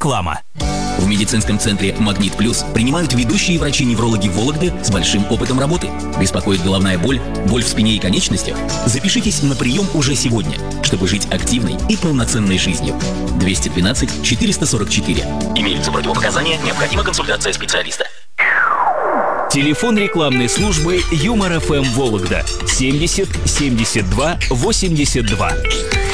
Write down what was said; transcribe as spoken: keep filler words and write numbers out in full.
Реклама. В медицинском центре «Магнит Плюс» принимают ведущие врачи-неврологи Вологды с большим опытом работы. Беспокоит головная боль, боль в спине и конечностях? Запишитесь на прием уже сегодня, чтобы жить активной и полноценной жизнью. двести двенадцать четыреста сорок четыре. Имеются противопоказания, необходима консультация специалиста. Телефон рекламной службы Юмор ФМ Вологда семьдесят семьдесят два восемьдесят два.